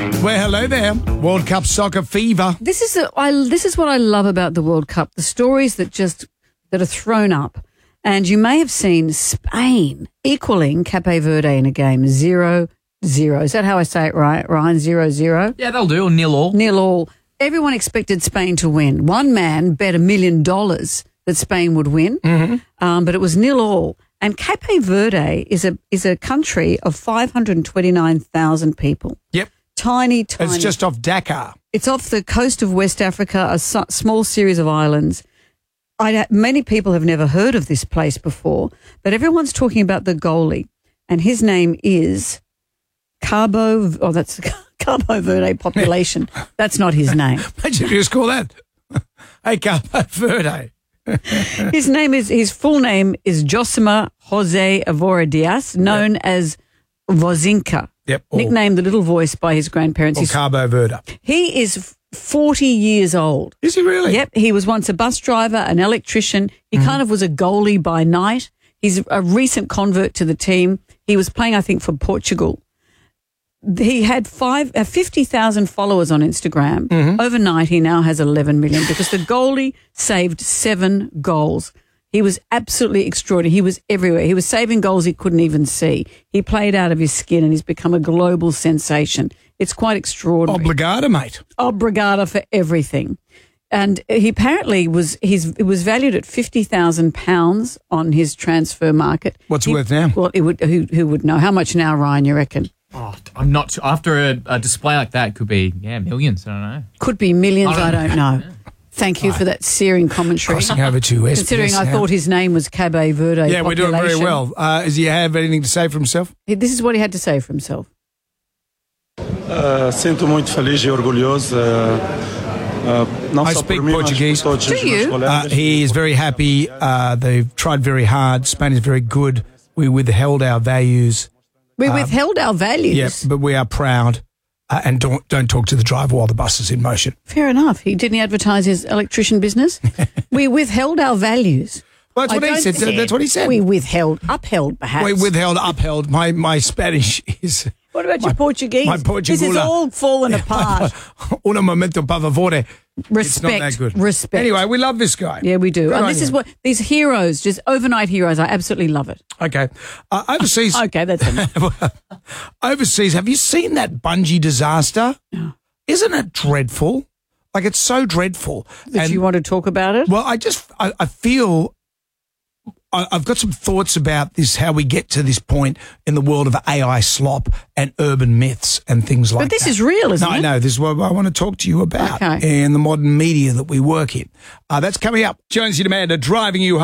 Well, hello there. World Cup soccer fever. This is what I love about the World Cup, the stories that are thrown up. And you may have seen Spain equaling Cape Verde in a game 0-0. Is that how I say it right, Ryan? 0-0? Yeah, they'll do. 0-0. 0-0. Everyone expected Spain to win. One man bet $1 million that Spain would win, but it was 0-0. And Cape Verde is a country of 529,000 people. Yep. Tiny. It's just off Dakar. It's off the coast of West Africa, a small series of islands. Many people have never heard of this place before, but everyone's talking about the goalie, and his name is that's Cabo Verde population. That's not his name. Imagine if you just call that. Hey, Cabo Verde. His full name is Josima Jose Evora Diaz, known as Vozinka. Yep. Nicknamed the Little Voice by his grandparents. Or Cabo Verde. He is 40 years old. Is he really? Yep. He was once a bus driver, an electrician. He kind of was a goalie by night. He's a recent convert to the team. He was playing, I think, for Portugal. He had 50,000 followers on Instagram. Overnight, he now has 11 million because the goalie saved 7 goals. He was absolutely extraordinary. He was everywhere. He was saving goals he couldn't even see. He played out of his skin and he's become a global sensation. It's quite extraordinary. Obrigado, mate. Obrigado for everything. And he apparently was valued at £50,000 on his transfer market. What's it worth now? Well, who would know? How much now, Ryan, you reckon? Oh, I'm not sure. After a display like that, it could be, millions. I don't know. Could be millions, I don't know. Thank you for that searing commentary. Crossing over to SBS. Considering I thought his name was Cape Verde. Yeah, we're doing very well. Does he have anything to say for himself? This is what he had to say for himself. Sinto muito feliz e orgulhoso. I speak Portuguese. Do you? He is very happy. They've tried very hard. Spain is very good. We withheld our values. We withheld our values? Yes, but we are proud. And don't talk to the driver while the bus is in motion. Fair enough. Didn't he advertise his electrician business? We withheld our values. Well, that's what he said. That's what he said. We upheld perhaps. We upheld. My Spanish is... What about your Portuguese? My Portuguese. This is all fallen apart. Un momento, por favor. Respect. It's not that good. Respect. Anyway, we love this guy. Yeah, we do. Good And this is what these heroes, just overnight heroes, I absolutely love it. Okay. Overseas. Okay, that's enough. Overseas, have you seen that bungee disaster? No. Isn't it dreadful? Like, it's so dreadful. That you want to talk about it? Well, I feel... I've got some thoughts about this, how we get to this point in the world of AI slop and urban myths and things like that. But this is real, isn't it? No, I know. This is what I want to talk to you about in the modern media that we work in. That's coming up. Jonesy and Amanda driving you home.